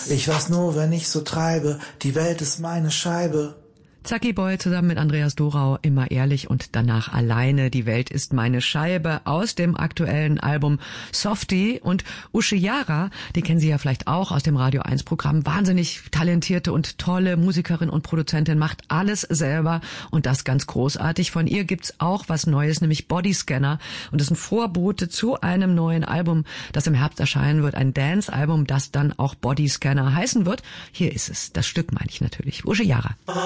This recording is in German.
Ich weiß nur, wenn ich so treibe, die Welt ist meine Scheibe. Zacki Boy zusammen mit Andreas Dorau, immer ehrlich und danach alleine. Die Welt ist meine Scheibe aus dem aktuellen Album Softie. Und Uschi Jara, die kennen Sie ja vielleicht auch aus dem Radio 1 Programm. Wahnsinnig talentierte und tolle Musikerin und Produzentin, macht alles selber und das ganz großartig. Von ihr gibt's auch was Neues, nämlich Bodyscanner. Und das ist ein Vorbote zu einem neuen Album, das im Herbst erscheinen wird. Ein Dance-Album, das dann auch Bodyscanner heißen wird. Hier ist es. Das Stück meine ich natürlich. Uschi Jara.